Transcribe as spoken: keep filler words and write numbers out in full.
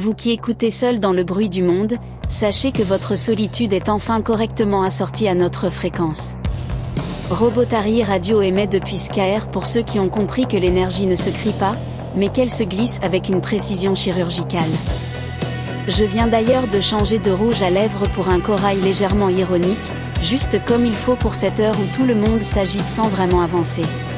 Vous qui écoutez seul dans le bruit du monde, sachez que votre solitude est enfin correctement assortie à notre fréquence. Robotari Radio émet depuis Skaer pour ceux qui ont compris que l'énergie ne se crie pas, mais qu'elle se glisse avec une précision chirurgicale. Je viens d'ailleurs de changer de rouge à lèvres pour un corail légèrement ironique, juste comme il faut pour cette heure où tout le monde s'agite sans vraiment avancer.